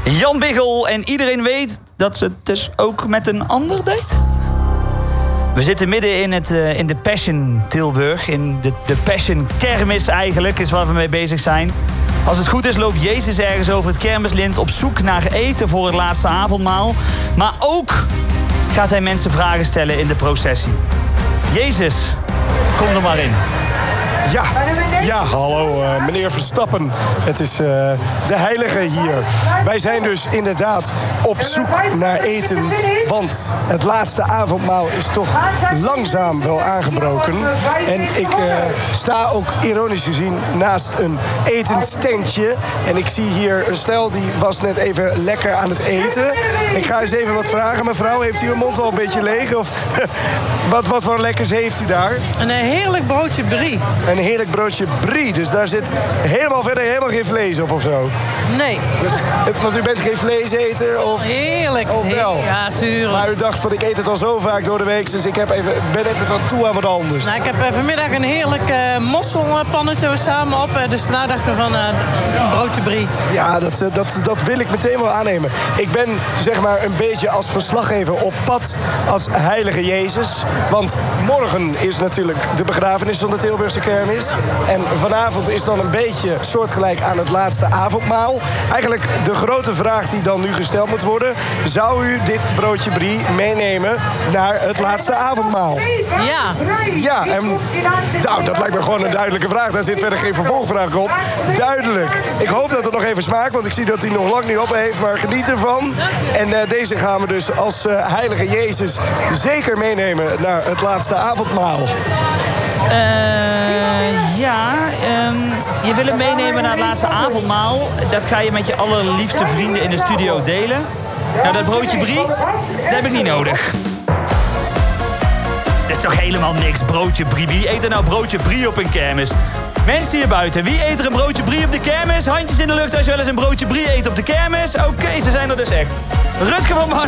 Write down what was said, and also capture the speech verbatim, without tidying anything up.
Jan Biggel en iedereen weet dat ze het dus ook met een ander deed. We zitten midden in, het, uh, in de Passion Tilburg. In de, de Passion Kermis eigenlijk, is waar we mee bezig zijn. Als het goed is loopt Jezus ergens over het kermislint op zoek naar eten voor het laatste avondmaal. Maar ook gaat hij mensen vragen stellen in de processie. Jezus, kom er maar in. Ja, ja, hallo uh, meneer Verstappen. Het is uh, de heilige hier. Wij zijn dus inderdaad op zoek naar eten. Want het laatste avondmaal is toch langzaam wel aangebroken. En ik uh, sta ook ironisch gezien naast een etenstentje. En ik zie hier een stel die was net even lekker aan het eten. Ik ga eens even wat vragen. Mevrouw, heeft u uw mond al een beetje leeg? Of wat, wat voor lekkers heeft u daar? Een heerlijk broodje brie. Een heerlijk broodje brie. Dus daar zit helemaal verder helemaal geen vlees op of zo? Nee. Dus, want u bent geen vleeseter? Of... Heerlijk. Oh, wel. Ja, tuurlijk. Maar u dacht van ik eet het al zo vaak door de week, dus ik heb even, ben even van toe aan wat anders. Nou, ik heb uh, vanmiddag een heerlijk uh, mosselpannetje samen op. Uh, dus daarna dachten we van uh, een broodje brie. Ja, dat, dat, dat wil ik meteen wel aannemen. Ik ben zeg maar een beetje als verslaggever op pad als heilige Jezus. Want morgen is natuurlijk de begrafenis van de Tilburgse kermis. En vanavond is dan een beetje soortgelijk aan het laatste avondmaal. Eigenlijk de grote vraag die dan nu gesteld moet worden: zou u dit broodje brie meenemen naar het laatste avondmaal? Ja. Ja, en nou, dat lijkt me gewoon een duidelijke vraag. Daar zit verder geen vervolgvraag op. Duidelijk. Ik hoop dat het nog even smaakt, want ik zie dat hij nog lang niet op heeft. Maar geniet ervan. En uh, deze gaan we dus als uh, heilige Jezus zeker meenemen naar het laatste avondmaal. Uh, ja, um, je wil hem meenemen naar het laatste avondmaal. Dat ga je met je allerliefste vrienden in de studio delen. Nou, dat broodje brie, dat heb ik niet nodig. Dat is toch helemaal niks, broodje brie. Wie eet er nou broodje brie op een kermis? Mensen hier buiten, wie eet er een broodje brie op de kermis? Handjes in de lucht als je wel eens een broodje brie eet op de kermis. Oké, okay, ze zijn er dus echt. Rutger van Barneveld.